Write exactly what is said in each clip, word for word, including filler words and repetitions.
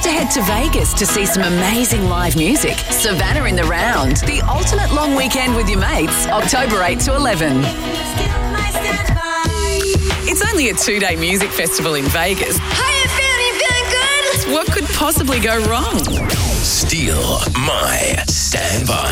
to head to Vegas to see some amazing live music? Savannah in the Round, the ultimate long weekend with your mates, October eighth to eleventh. It's only a two-day music festival in Vegas. Hiya, feeling, feeling good? What could possibly go wrong? Steal My Standby.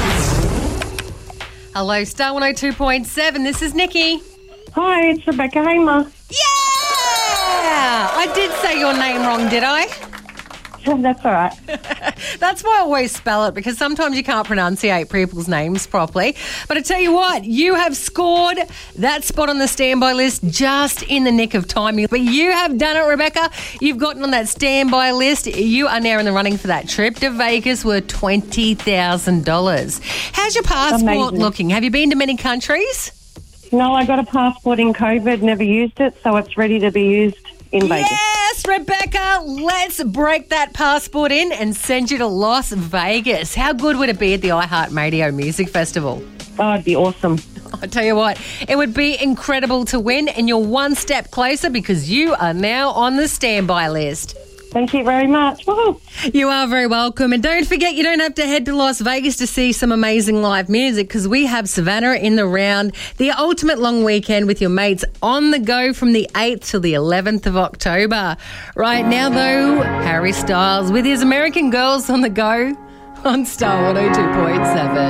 Hello, Star one oh two point seven. This is Nikki. Hi, it's Rebecca Hamer. Yeah! I did say your name wrong, did I? That's all right. That's why I always spell it, because sometimes you can't pronunciate people's names properly. But I tell you what, you have scored that spot on the standby list just in the nick of time. But you have done it, Rebecca. You've gotten on that standby list. You are now in the running for that trip to Vegas worth twenty thousand dollars. How's your passport Amazing. looking? Have you been to many countries? No, I got a passport in COVID, never used it, so it's ready to be used in Vegas. Yes, Rebecca, let's break that passport in and send you to Las Vegas. How good would it be at the iHeartRadio Music Festival? Oh, it'd be awesome. I tell you what, it would be incredible to win, and you're one step closer because you are now on the standby list. Thank you very much. Woo-hoo. You are very welcome. And don't forget, you don't have to head to Las Vegas to see some amazing live music, because we have Savannah in the Round, the ultimate long weekend with your mates on the go from the eighth till the eleventh of October. Right now, though, Harry Styles with his American Girls on the go on Star one oh two point seven.